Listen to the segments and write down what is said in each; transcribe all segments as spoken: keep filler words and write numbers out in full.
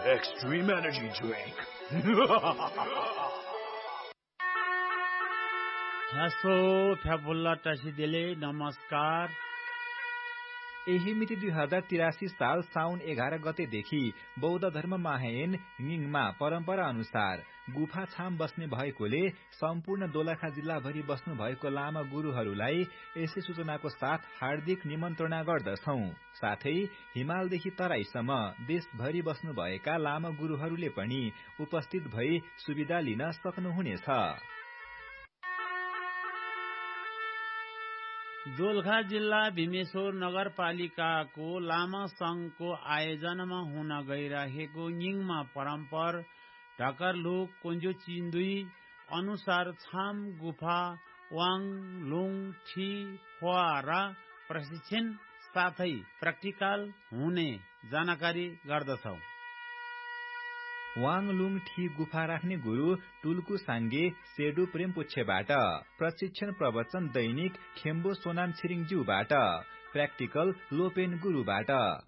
Extreme Energy Drink. हसो फ्याबुल्ला टासिदेले नमस्कार। यही मिति दुई हजार तिरासी साल साउन एघार गतेदेखि बौद्ध धर्म महायान निङमा परम्परा अनुसार गुफा छाम बस्ने भएकोले सम्पूर्ण दोलखा जिल्लाभरि बस्नु भएको लामा गुरूहरूलाई यसै सूचनाको साथ हार्दिक निमन्त्रणा गर्दछौ। साथै हिमालदेखि तराईसम्म देशभरि बस्नु भएका लामा गुरूहरूले पनि उपस्थित भई सुविधा लिन सक्नुहुनेछ। दोलखा जिल्ला भीमेश्वर नगरपालिकाको लामा संघको आयोजनामा हुन गइरहेको निङमा परम्पर ढकरलुक कोन्जो चिन्दुई अनुसार छाम गुफा वाङ लुङ ठी फुवारा प्रशिक्षण साथै प्र्याक्टिकल हुने जानकारी गर्दछौ। वाङलुङ ठी गुफा राख्ने गुरु टुल्कु साङ्गे सेडु प्रेमपुच्छेबाट, प्रशिक्षण प्रवचन दैनिक खेम्बो सोनाम छिरिङज्यूबाट, प्र्याक्टिकल लोपेन गुरुबाट।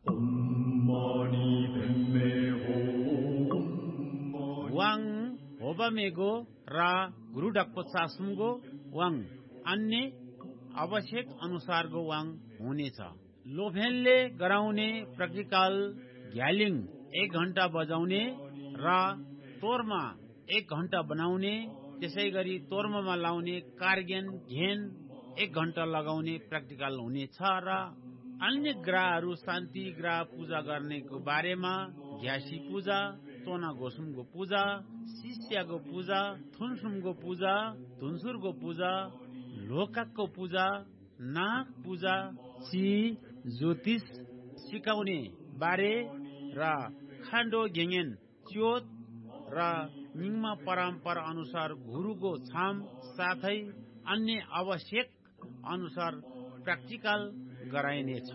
वाङ होबामेगो र गुरु डक्पो सासुङगो वाङ अन्य आवश्यक अनुसारको वाङ हुनेछ। लोफेनले गराउने प्र्याक्टिकल घ्यालिङ एक घण्टा बजाउने र तोरमा एक घण्टा बनाउने, त्यसै गरी तोर्मामा लाउने कार्गेन घेन एक घण्टा लगाउने प्र्याक्टिकल हुनेछ र अन्य ग्रहहरू शान्ति ग्रह पूजा गर्नेको बारेमा घ्यासी पूजा, तोना गोसुमको पूजा, शिष्यको पूजा, थुनसुमको पूजा, धुन्सुरको पूजा, लोकाकको पूजा, नाग पूजा, ची ज्योतिष सिकाउने बारे र खान्डो घेङेन च्योत र निङमा परम्परा अनुसार गुरुको छाम साथै अन्य आवश्यक अनुसार प्र्याक्टिकल गराइनेछ।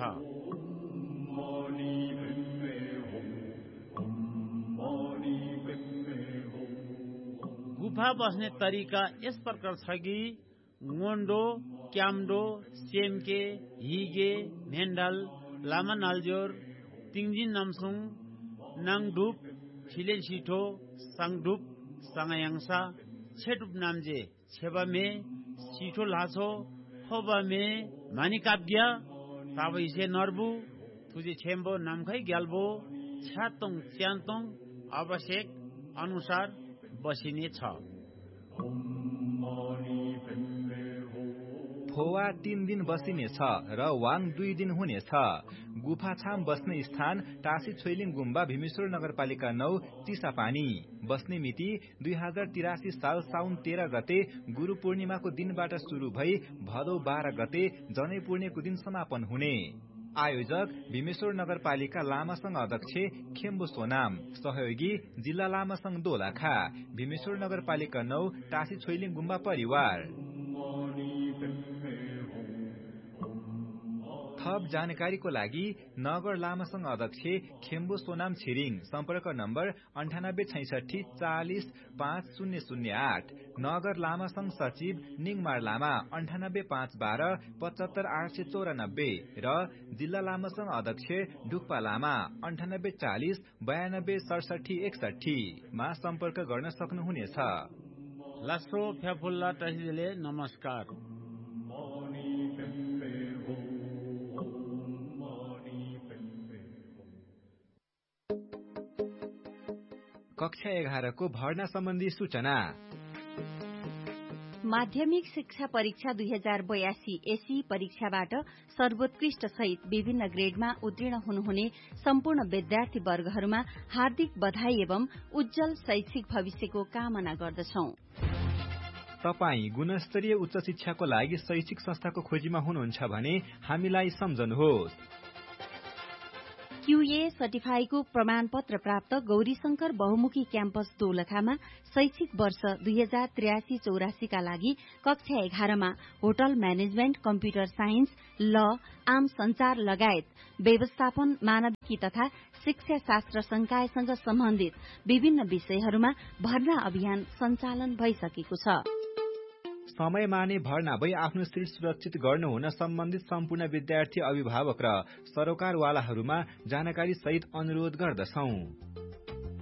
गुफा बस्ने तरिका यस प्रकार छ कि ngondo, क्याम्डो, सेमके, हिगे, भेन्डल, लामा नालजोर, तिङजिन नामसुङ, नाङडुप, छिलेन सिठो, साङडुप, साङयाङसा, छेडुप नाम्जे, छेबामे, सिठो लाछो, फोबामे, मानिकाब्या, ताबैसे नर्बु, तुझे छेम्बो नामखै ग्याल्बो, छ्यातोङ च्यान्तोङ आवश्यक अनुसार बसिने छ। फोवा तीन दिन बसिनेछ र वाङ दुई दिन हुनेछ। गुफा छाम बस्ने स्थान टासी छोइलिङ गुम्बा भीमेश्वर नगरपालिका नौ चिसापानी। बस्ने मिति दुई हजार तिरासी साल साउन तेह्र गते गुरु पूर्णिमाको दिनबाट शुरू भई भदौ बाह्र गते जनै पूर्णेको दिन समापन हुने। आयोजक भीमेश्वर नगरपालिका लामा संघ अध्यक्ष खेम्बो सोनाम, सहयोगी जिल्ला लामा संघ दोलखा, भीमेश्वर नगरपालिका नौ टासी छोइलिङ गुम्बा परिवार। थप जानकारीको लागि नगर लामा संघ अध्यक्ष खेम्बो सोनाम छिरिङ, सम्पर्क नम्बर अन्ठानब्बे छैसठी चालिस पाँच शून्य शून्य आठ, नगर लामा संघ सचिव निङमार लामा अन्ठानब्बे पाँच बाह्र पचहत्तर आठ सय चौरानब्बे र जिल्ला लामा संघ अध्यक्ष ढुक्पा लामा अन्ठानब्बे चालिस बयानब्बे सडसठी एकसठी मा सम्पर्क गर्न सक्नुहुनेछ। लासो फ्याफुल्ला टासिदेले नमस्कार। कक्षा एघारको भर्ना सम्बन्धी सूचना। माध्यमिक शिक्षा परीक्षा दुई हजार बयासी एसी परीक्षाबाट सर्वोत्कृष्ट सहित विभिन्न ग्रेडमा उत्तीर्ण हुनुहुने सम्पूर्ण विद्यार्थी वर्गहरूमा हार्दिक बधाई एवं उज्जवल शैक्षिक भविष्यको कामना गर्दछौ। तपाई गुणस्तरीय उच्च शिक्षाको लागि शैक्षिक संस्थाको खोजीमा हुनुहुन्छ भने हामीलाई सम्झनुहोस्। क्यूए सर्टिफाईको प्रमाणपत्र प्राप्त गौरीशंकर बहुमुखी क्याम्पस दोलखामा शैक्षिक वर्ष दुई हजार त्रियासी चौरासीका लागि कक्षा एघारमा होटल म्यानेजमेन्ट, कम्प्युटर साइन्स, ल, आम संचार लगायत व्यवस्थापन, मानविकी तथा शिक्षा शास्त्र संकायसँग सम्बन्धित विभिन्न विषयहरूमा भर्ना अभियान सञ्चालन भइसकेको छ। समयमा नै भर्ना भई आफ्नो सिट सुरक्षित गर्नुहुन सम्बन्धित सम्पूर्ण विद्यार्थी, अभिभावक र सरोकारवालाहरूमा जानकारी सहित अनुरोध गर्दछौं।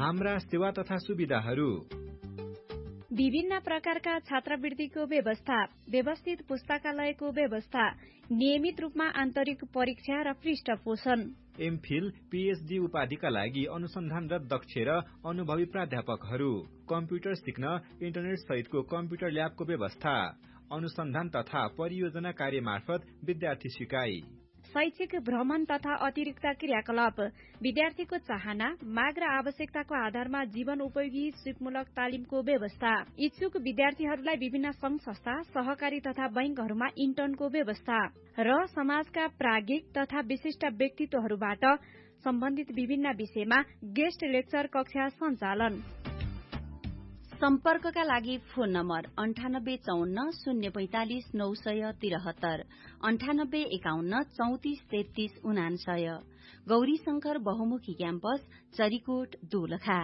हाम्रा सेवा तथा सुविधाहरू, विभिन्न प्रकारका छात्रवृत्तिको व्यवस्था, व्यवस्थित पुस्तकालयको व्यवस्था, नियमित रूपमा आन्तरिक परीक्षा र पृष्ठपोषण, एमफिल पीएचडी उपाधिका लागि अनुसन्धानरत दक्ष र अनुभवी प्राध्यापकहरू, कम्प्युटर सिक्न इन्टरनेट सहितको कम्प्युटर ल्याबको व्यवस्था, अनुसन्धान तथा परियोजना कार्य मार्फत विद्यार्थी सिकाइ, शैक्षिक भ्रमण तथा अतिरिक्त क्रियाकलाप, विद्यार्थीको चाहना, माग र आवश्यकताको आधारमा जीवन उपयोगी सिपमूलक तालिमको व्यवस्था, इच्छुक विद्यार्थीहरूलाई विभिन्न संघ संस्था, सहकारी तथा बैंकहरूमा इन्टर्नको व्यवस्था र समाजका प्राज्ञिक तथा विशिष्ट व्यक्तित्वहरूबाट सम्बन्धित विभिन्न विषयमा गेस्ट लेक्चर कक्षा सञ्चालन। सम्पर्कका लागि फोन नम्बर अन्ठानब्बे चौन्न शून्य पैंतालिस नौ सय तिरहत्तर, अन्ठानब्बे एकाउन्न चौतिस तेत्तीस उनान्सय। गौरी शंकर बहुमुखी क्याम्पस, चरीकोट, दोलखा।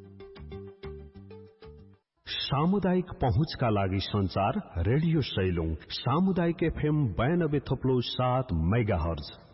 सामुदायिक पहुँचका लागि संचार रेडियो सैलुङ सामुदायिक एफएम बयानब्बे थप्लो सात मेगा हर्ज।